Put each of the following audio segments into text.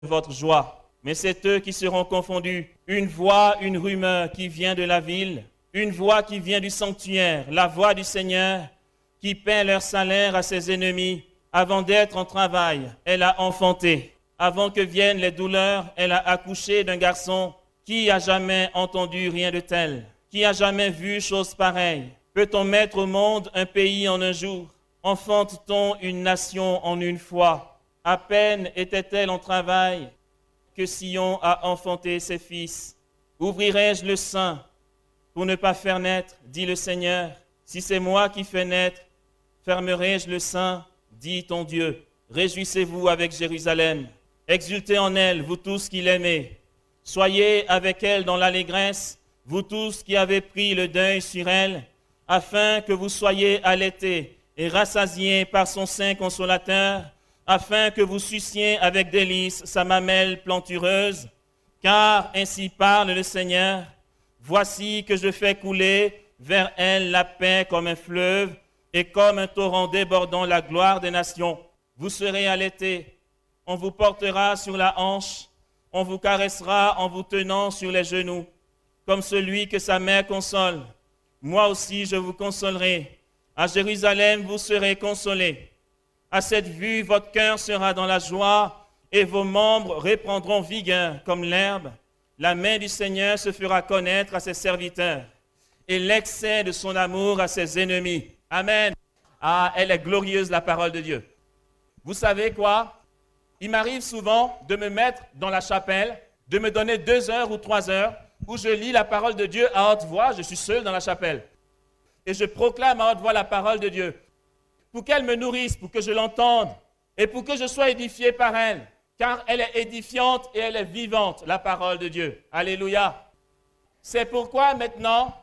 votre joie. Mais c'est eux qui seront confondus. Une voix, une rumeur qui vient de la ville, une voix qui vient du sanctuaire, la voix du Seigneur qui paie leur salaire à ses ennemis. Avant d'être en travail, elle a enfanté. Avant que viennent les douleurs, elle a accouché d'un garçon. Qui a jamais entendu rien de tel? Qui a jamais vu chose pareille? Peut-on mettre au monde un pays en un jour? Enfante-t-on une nation en une fois? À peine était-elle en travail que Sion a enfanté ses fils. Ouvrirai-je le sein pour ne pas faire naître, dit le Seigneur. Si c'est moi qui fais naître, fermerai-je le sein, dit ton Dieu. Réjouissez-vous avec Jérusalem. Exultez en elle, vous tous qui l'aimez. Soyez avec elle dans l'allégresse, vous tous qui avez pris le deuil sur elle, afin que vous soyez allaités et rassasiés par son sein consolateur, afin que vous suciez avec délices sa mamelle plantureuse. Car ainsi parle le Seigneur, voici que je fais couler vers elle la paix comme un fleuve et comme un torrent débordant la gloire des nations. Vous serez allaités, on vous portera sur la hanche, on vous caressera en vous tenant sur les genoux, comme celui que sa mère console. Moi aussi je vous consolerai. À Jérusalem vous serez consolés. À cette vue, votre cœur sera dans la joie et vos membres reprendront vigueur comme l'herbe. La main du Seigneur se fera connaître à ses serviteurs et l'excès de son amour à ses ennemis. Amen. Ah, elle est glorieuse, la parole de Dieu. Vous savez quoi? Il m'arrive souvent de me mettre dans la chapelle, de me donner 2 heures ou 3 heures où je lis la parole de Dieu à haute voix. Je suis seul dans la chapelle. Et je proclame à haute voix la parole de Dieu pour qu'elle me nourrisse, pour que je l'entende et pour que je sois édifié par elle. Car elle est édifiante et elle est vivante, la parole de Dieu. Alléluia. C'est pourquoi maintenant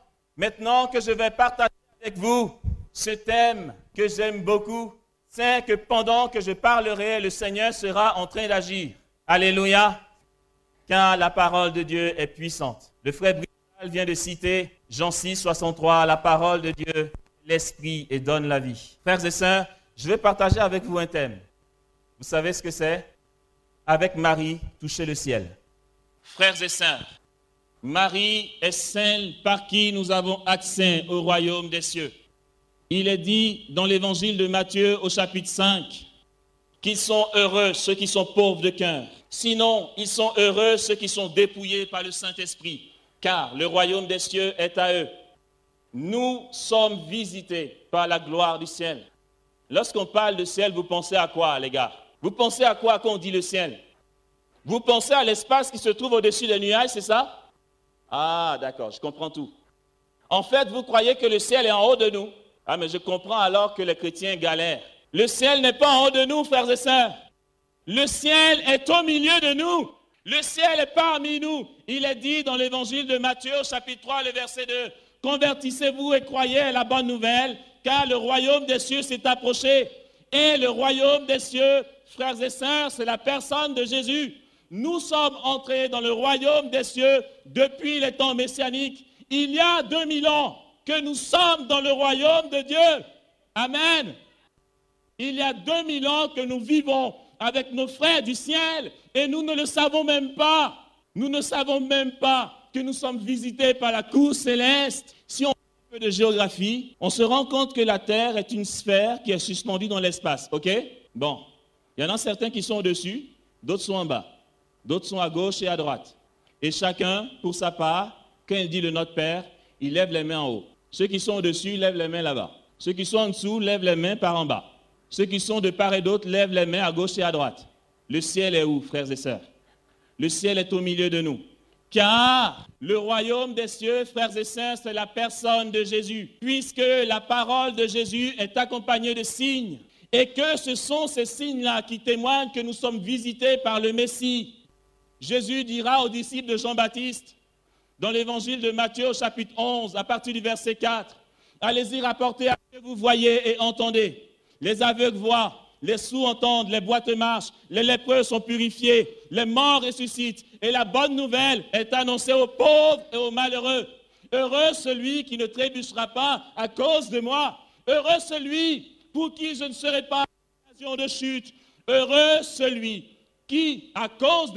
que je vais partager avec vous ce thème que j'aime beaucoup, c'est que pendant que je parlerai, le Seigneur sera en train d'agir. Alléluia. Car la parole de Dieu est puissante. Le frère Brital vient de citer Jean 6, 63, la parole de Dieu, l'esprit et donne la vie. Frères et sœurs, je vais partager avec vous un thème. Vous savez ce que c'est? Avec Marie, toucher le ciel. Frères et sœurs, Marie est celle par qui nous avons accès au royaume des cieux. Il est dit dans l'évangile de Matthieu au chapitre 5 qu'ils sont heureux ceux qui sont pauvres de cœur. Sinon, ils sont heureux ceux qui sont dépouillés par le Saint-Esprit, car le royaume des cieux est à eux. Nous sommes visités par la gloire du ciel. Lorsqu'on parle de ciel, vous pensez à quoi, les gars? Vous pensez à quoi quand on dit le ciel? Vous pensez à l'espace qui se trouve au-dessus des nuages, c'est ça? Ah, d'accord, je comprends tout. En fait, vous croyez que le ciel est en haut de nous. Ah, mais je comprends alors que les chrétiens galèrent. Le ciel n'est pas en haut de nous, frères et sœurs. Le ciel est au milieu de nous. Le ciel est parmi nous. Il est dit dans l'évangile de Matthieu, chapitre 3, le verset 2, « Convertissez-vous et croyez à la bonne nouvelle, car le royaume des cieux s'est approché. » Et le royaume des cieux, frères et sœurs, c'est la personne de Jésus. Nous sommes entrés dans le royaume des cieux depuis les temps messianiques. Il y a 2000 ans que nous sommes dans le royaume de Dieu. Amen. Il y a 2000 ans que nous vivons avec nos frères du ciel et nous ne le savons même pas. Nous ne savons même pas que nous sommes visités par la cour céleste. Si on fait un peu de géographie, on se rend compte que la Terre est une sphère qui est suspendue dans l'espace. OK? Bon. Il y en a certains qui sont au-dessus, d'autres sont en bas. D'autres sont à gauche et à droite. Et chacun, pour sa part, quand il dit le Notre Père, il lève les mains en haut. Ceux qui sont au-dessus lèvent les mains là-bas. Ceux qui sont en dessous lèvent les mains par en bas. Ceux qui sont de part et d'autre lèvent les mains à gauche et à droite. Le ciel est où, frères et sœurs? Le ciel est au milieu de nous. Car le royaume des cieux, frères et sœurs, c'est la personne de Jésus. Puisque la parole de Jésus est accompagnée de signes. Et que ce sont ces signes-là qui témoignent que nous sommes visités par le Messie. Jésus dira aux disciples de Jean-Baptiste, dans l'évangile de Matthieu au chapitre 11, à partir du verset 4, « Allez-y rapporter à ce que vous voyez et entendez. Les aveugles voient, les sourds entendent, les boiteux marchent, les lépreux sont purifiés, les morts ressuscitent, et la bonne nouvelle est annoncée aux pauvres et aux malheureux. Heureux celui qui ne trébuchera pas à cause de moi. Heureux celui pour qui je ne serai pas occasion de chute. Heureux celui qui, à cause